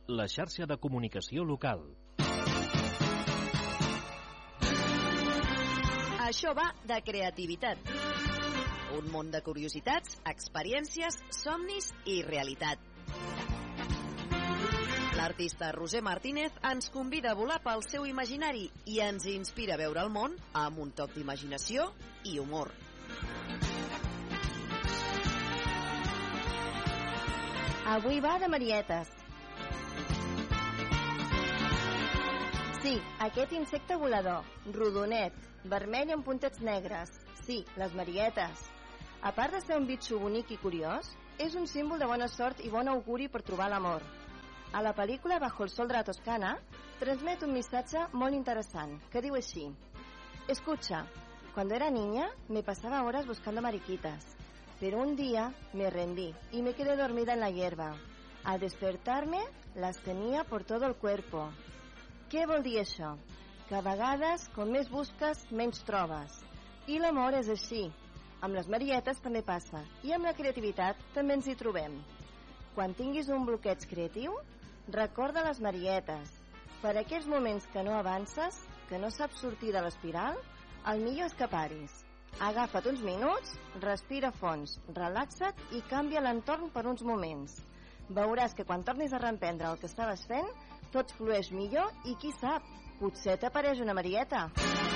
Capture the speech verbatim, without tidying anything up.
la xarxa de comunicació local. Això va de creativitat. Un món de curiositats, experiències, somnis i realitat. L'artista Roser Martínez ens convida a volar pel seu imaginari i ens inspira a veure el món amb un toc d'imaginació i humor. Avui va de marietes. Sí, aquest insecte volador, rodonet, vermell amb puntets negres. Sí, les marietes. A part de ser un bitxo bonic i curiós, és un símbol de bona sort i bon auguri per trobar l'amor. A la pel·lícula Bajo el sol de la Toscana transmet un missatge molt interessant, que diu així: Escucha, cuando era niña me pasaba horas buscando mariquitas, pero un día me rendí y me quedé dormida en la hierba. Al despertarme las tenía por todo el cuerpo. Què vol dir això? Que a vegades, com més busques, menys trobes. I l'amor és així. Amb les marietes també passa, i amb la creativitat també ens hi trobem. Quan tinguis un bloqueig creatiu, recorda les marietes. Per aquells moments que no avances, que no saps sortir de l'espiral, el millor és que paris. Agafa't uns minuts, respira fons, relaxa't i canvia l'entorn per uns moments. Veuràs que quan tornis a reemprendre el que estaves fent, tot flueix millor i qui sap, potser t'apareix una marieta.